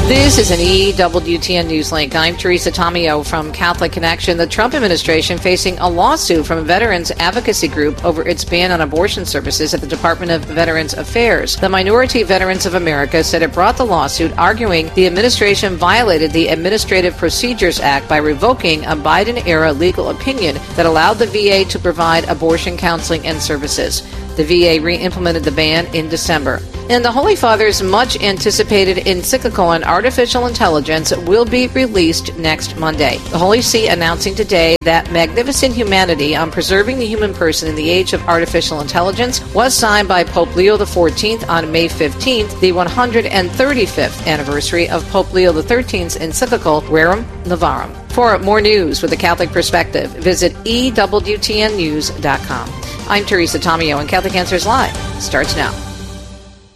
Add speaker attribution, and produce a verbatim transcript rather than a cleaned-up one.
Speaker 1: This is an E W T N News Link. I'm Teresa Tomeo from Catholic Connection. The Trump administration facing a lawsuit from a veterans advocacy group over its ban on abortion services at the Department of Veterans Affairs. The Minority Veterans of America said it brought the lawsuit arguing the administration violated the Administrative Procedures Act by revoking a Biden-era legal opinion that allowed the V A to provide abortion counseling and services. The V A re-implemented the ban in December. And the Holy Father's much-anticipated encyclical on artificial intelligence will be released next Monday. The Holy See announcing today that Magnificent Humanity on Preserving the Human Person in the Age of Artificial Intelligence was signed by Pope Leo the fourteenth on May fifteenth, the one hundred thirty-fifth anniversary of Pope Leo the thirteenth's encyclical Rerum Novarum. For more news with a Catholic perspective, visit E W T N news dot com. I'm Teresa Tomeo, and Catholic Answers Live starts now.